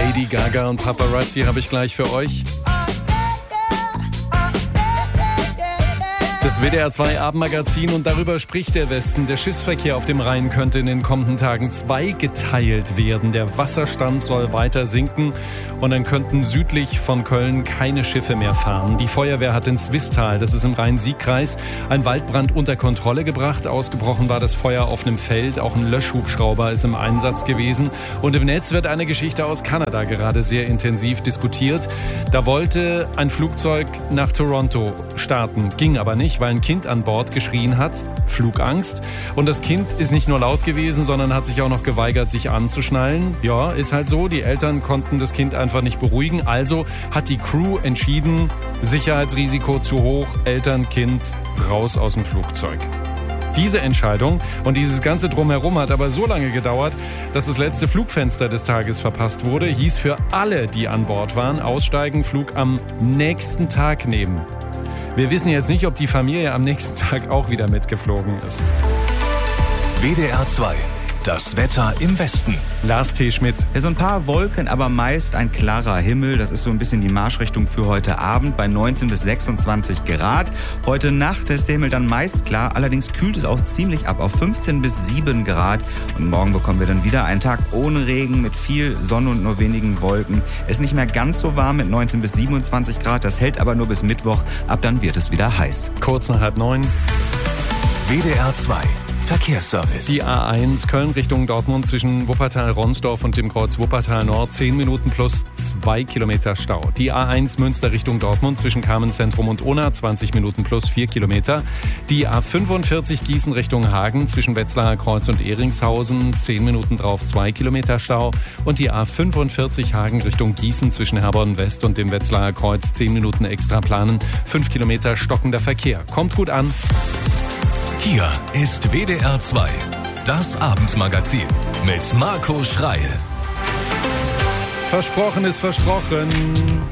Lady Gaga und Paparazzi habe ich gleich für euch. Das WDR 2 Abendmagazin, und darüber spricht der Westen. Der Schiffsverkehr auf dem Rhein könnte in den kommenden Tagen zweigeteilt werden. Der Wasserstand soll weiter sinken und dann könnten südlich von Köln keine Schiffe mehr fahren. Die Feuerwehr hat in Swisttal, das ist im Rhein-Sieg-Kreis, einen Waldbrand unter Kontrolle gebracht. Ausgebrochen war das Feuer auf einem Feld. Auch ein Löschhubschrauber ist im Einsatz gewesen. Und im Netz wird eine Geschichte aus Kanada gerade sehr intensiv diskutiert. Da wollte ein Flugzeug nach Toronto starten, ging aber nicht, weil ein Kind an Bord geschrien hat, Flugangst. Und das Kind ist nicht nur laut gewesen, sondern hat sich auch noch geweigert, sich anzuschnallen. Ja, ist halt so, die Eltern konnten das Kind einfach nicht beruhigen. Also hat die Crew entschieden, Sicherheitsrisiko zu hoch, Eltern, Kind raus aus dem Flugzeug. Diese Entscheidung und dieses ganze Drumherum hat aber so lange gedauert, dass das letzte Flugfenster des Tages verpasst wurde. Hieß für alle, die an Bord waren, aussteigen, Flug am nächsten Tag nehmen. Wir wissen jetzt nicht, ob die Familie am nächsten Tag auch wieder mitgeflogen ist. WDR 2, das Wetter im Westen. Lars T. Schmidt. Ja, so ein paar Wolken, aber meist ein klarer Himmel. Das ist so ein bisschen die Marschrichtung für heute Abend bei 19 bis 26 Grad. Heute Nacht ist der Himmel dann meist klar. Allerdings kühlt es auch ziemlich ab auf 15 bis 7 Grad. Und morgen bekommen wir dann wieder einen Tag ohne Regen mit viel Sonne und nur wenigen Wolken. Es ist nicht mehr ganz so warm mit 19 bis 27 Grad. Das hält aber nur bis Mittwoch. Ab dann wird es wieder heiß. Kurz nach 8:30. WDR 2. Verkehrsservice. Die A1 Köln Richtung Dortmund zwischen Wuppertal-Ronsdorf und dem Kreuz Wuppertal Nord 10 Minuten plus 2 Kilometer Stau. Die A1 Münster Richtung Dortmund zwischen Carmenzentrum und Unna 20 Minuten plus 4 Kilometer. Die A45 Gießen Richtung Hagen zwischen Wetzlarer Kreuz und Ehringshausen 10 Minuten drauf 2 Kilometer Stau. Und die A45 Hagen Richtung Gießen zwischen Herborn West und dem Wetzlarer Kreuz 10 Minuten extra planen, 5 Kilometer stockender Verkehr. Kommt gut an. Hier ist WDR 2, das Abendmagazin mit Marco Schreil. Versprochen ist versprochen.